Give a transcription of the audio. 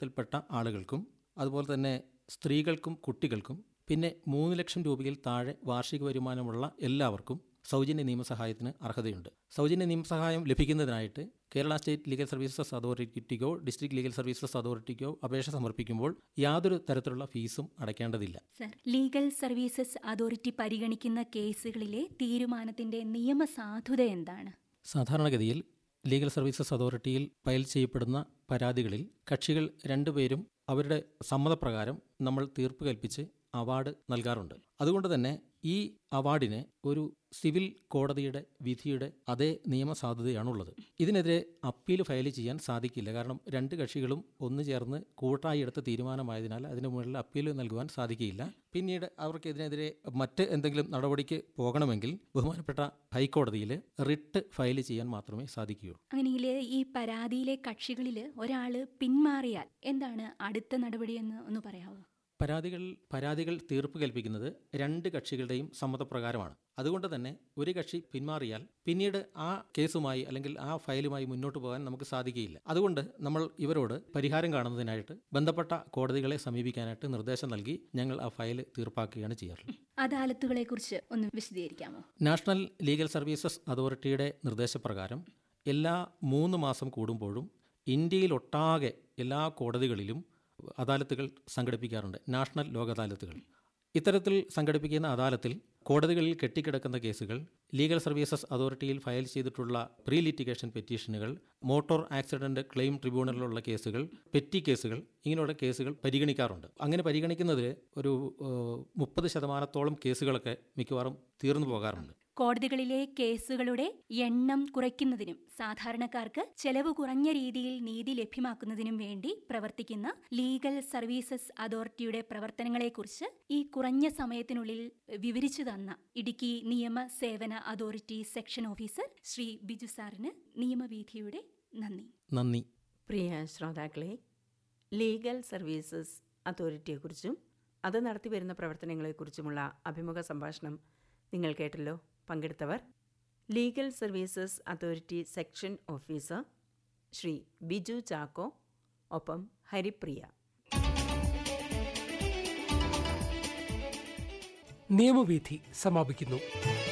വിഭാഗത്തിൽപ്പെട്ട ആളുകൾക്കും അതുപോലെ തന്നെ സ്ത്രീകൾക്കും കുട്ടികൾക്കും പിന്നെ 3 ലക്ഷം രൂപയിൽ താഴെ വാർഷിക വരുമാനമുള്ള എല്ലാവർക്കും സൗജന്യ നിയമസഹായത്തിന് അർഹതയുണ്ട്. സൗജന്യ നിയമസഹായം ലഭിക്കുന്നതിനായിട്ട് Kerala state legal services അതോറിറ്റിക്കോ district legal services അതോറിറ്റിക്കോ അപേക്ഷ സമർപ്പിക്കുമ്പോൾ യാതൊരു തരത്തിലുള്ള ഫീസും അടയ്ക്കേണ്ടതില്ല. സർ, ലീഗൽ സർവീസസ് അതോറിറ്റി പരിഗണിക്കുന്ന കേസുകളിലെ തീരുമാനത്തിന്റെ നിയമസാധുത എന്താണ്? സാധാരണഗതിയിൽ ലീഗൽ സർവീസസ് അതോറിറ്റിയിൽ ഫയൽ ചെയ്യപ്പെടുന്ന പരാതികളിൽ കക്ഷികൾ രണ്ടുപേരും അവരുടെ സമ്മതപ്രകാരം നമ്മൾ തീർപ്പ് കൽപ്പിച്ച് അവാർഡ് നൽകാറുണ്ട്. അതുകൊണ്ട് തന്നെ ഈ അവാർഡിന് ഒരു സിവിൽ കോടതിയുടെ വിധിയുടെ അതേ നിയമസാധുതയാണുള്ളത്. ഇതിനെതിരെ അപ്പീൽ ഫയൽ ചെയ്യാൻ സാധിക്കില്ല. കാരണം രണ്ട് കക്ഷികളും ഒന്നു ചേർന്ന് കൂട്ടായി എടുത്ത തീരുമാനമായതിനാൽ അതിന് മുകളിൽ അപ്പീൽ നൽകുവാൻ സാധിക്കില്ല. പിന്നീട് അവർക്ക് ഇതിനെതിരെ മറ്റ് എന്തെങ്കിലും നടപടിക്ക് പോകണമെങ്കിൽ ബഹുമാനപ്പെട്ട ഹൈക്കോടതിയിൽ റിട്ട് ഫയൽ ചെയ്യാൻ മാത്രമേ സാധിക്കുകയുള്ളൂ. അങ്ങനെയെങ്കിൽ ഈ പരാതിയിലെ കക്ഷികളിൽ ഒരാൾ പിന്മാറിയാൽ എന്താണ് അടുത്ത നടപടിയെന്ന് ഒന്ന് പറയാമോ? പരാതികൾ തീർപ്പ് കൽപ്പിക്കുന്നത് രണ്ട് കക്ഷികളുടെയും സമ്മതപ്രകാരമാണ്. അതുകൊണ്ട് തന്നെ ഒരു കക്ഷി പിന്മാറിയാൽ പിന്നീട് ആ കേസുമായി അല്ലെങ്കിൽ ആ ഫയലുമായി മുന്നോട്ട് പോകാൻ നമുക്ക് സാധിക്കുകയില്ല. അതുകൊണ്ട് നമ്മൾ ഇവരോട് പരിഹാരം കാണുന്നതിനായിട്ട് ബന്ധപ്പെട്ട കോടതികളെ സമീപിക്കാനായിട്ട് നിർദ്ദേശം നൽകി ഞങ്ങൾ ആ ഫയൽ തീർപ്പാക്കുകയാണ് ചെയ്യാറുള്ളത്. അദാലത്തുകളെ കുറിച്ച് ഒന്ന് വിശദീകരിക്കാമോ? നാഷണൽ ലീഗൽ സർവീസസ് അതോറിറ്റിയുടെ നിർദ്ദേശപ്രകാരം എല്ലാ 3 മാസം കൂടുമ്പോഴും ഇന്ത്യയിലൊട്ടാകെ എല്ലാ കോടതികളിലും അദാലത്തുകൾ സംഘടിപ്പിക്കാറുണ്ട്. നാഷണൽ ലോക് അദാലത്തുകൾ. ഇത്തരത്തിൽ സംഘടിപ്പിക്കുന്ന അദാലത്തിൽ കോടതികളിൽ കെട്ടിക്കിടക്കുന്ന കേസുകൾ, ലീഗൽ സർവീസസ് അതോറിറ്റിയിൽ ഫയൽ ചെയ്തിട്ടുള്ള pre litigation പെറ്റീഷനുകൾ, motor accident claim ട്രിബ്യൂണലിലുള്ള കേസുകൾ, പെറ്റി കേസുകൾ, ഇങ്ങനെയുള്ള കേസുകൾ പരിഗണിക്കാറുണ്ട്. അങ്ങനെ പരിഗണിക്കുന്നതിൽ ഒരു 30% കേസുകളൊക്കെ മിക്കവാറും തീർന്നു പോകാറുണ്ട്. കോടതികളിലെ കേസുകളുടെ എണ്ണം കുറയ്ക്കുന്നതിനും സാധാരണക്കാർക്ക് ചെലവ് കുറഞ്ഞ രീതിയിൽ നീതി ലഭ്യമാക്കുന്നതിനും വേണ്ടി പ്രവർത്തിക്കുന്ന ലീഗൽ സർവീസസ് അതോറിറ്റിയുടെ പ്രവർത്തനങ്ങളെക്കുറിച്ച് ഈ കുറഞ്ഞ സമയത്തിനുള്ളിൽ വിവരിച്ചു തന്ന ഇടുക്കി നിയമ സേവന authority section officer Shri Biju സാറിന് നിയമവീഥിയുടെ നന്ദി. പ്രിയ ശ്രോതാക്കളെ, ലീഗൽ സർവീസസ് അതോറിറ്റിയെക്കുറിച്ചും അത് നടത്തിവരുന്ന പ്രവർത്തനങ്ങളെക്കുറിച്ചുമുള്ള അഭിമുഖ സംഭാഷണം നിങ്ങൾ കേട്ടല്ലോ. പങ്കെടുത്തവർ legal services authority section officer Shri Biju Chacko, ഒപ്പം ഹരിപ്രിയ. നിയമവീഥി സമാപിക്കുന്നു.